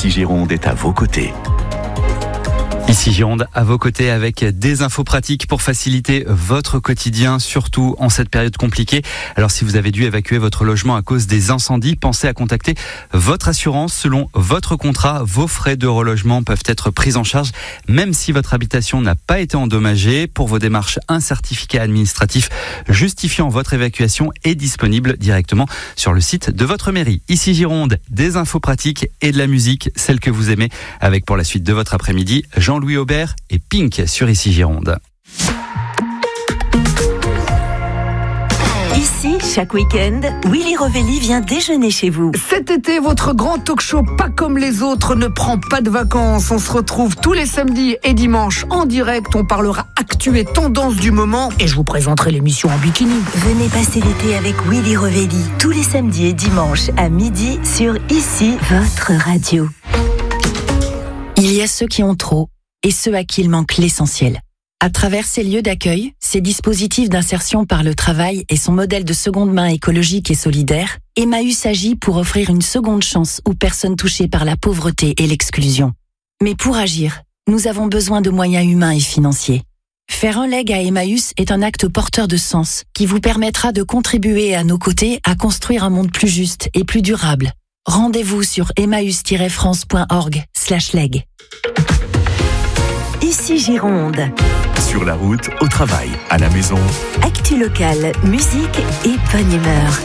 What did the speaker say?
Ici Gironde est à vos côtés. Ici Gironde, à vos côtés avec des infos pratiques pour faciliter votre quotidien, surtout en cette période compliquée. Alors si vous avez dû évacuer votre logement à cause des incendies, pensez à contacter votre assurance. Selon votre contrat, vos frais de relogement peuvent être pris en charge, même si votre habitation n'a pas été endommagée. Pour vos démarches, un certificat administratif justifiant votre évacuation est disponible directement sur le site de votre mairie. Ici Gironde, des infos pratiques et de la musique, celle que vous aimez, avec pour la suite de votre après-midi, Jean-Louis Aubert et Pink sur Ici Gironde. Ici, chaque week-end, Willy Rovelli vient déjeuner chez vous. Cet été, votre grand talk show pas comme les autres ne prend pas de vacances. On se retrouve tous les samedis et dimanches en direct. On parlera actu et tendance du moment et je vous présenterai l'émission en bikini. Venez passer l'été avec Willy Rovelli tous les samedis et dimanches à midi sur Ici, votre radio. Il y a ceux qui ont trop et ceux à qui il manque l'essentiel. À travers ces lieux d'accueil, ces dispositifs d'insertion par le travail et son modèle de seconde main écologique et solidaire, Emmaüs agit pour offrir une seconde chance aux personnes touchées par la pauvreté et l'exclusion. Mais pour agir, nous avons besoin de moyens humains et financiers. Faire un leg à Emmaüs est un acte porteur de sens qui vous permettra de contribuer à nos côtés à construire un monde plus juste et plus durable. Rendez-vous sur emmaüs-france.org/leg. Ici Gironde. Sur la route, au travail, à la maison. Actu locale, musique et bonne humeur.